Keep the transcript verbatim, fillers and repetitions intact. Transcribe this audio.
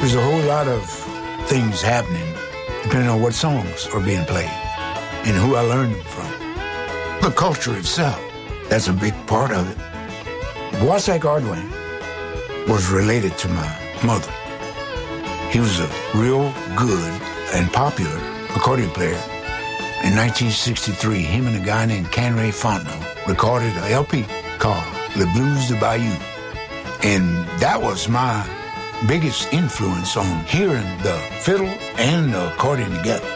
There's a whole lot of things happening depending on what songs are being played and who I learned them from. The culture itself, that's a big part of it. Boissac Ardwin was related to my mother. He was a real good and popular accordion player. In nineteen sixty-three, him and a guy named Canray Fontenot recorded an L P called Le Blues du Bayou. And that was my biggest influence on hearing the fiddle and the accordion together.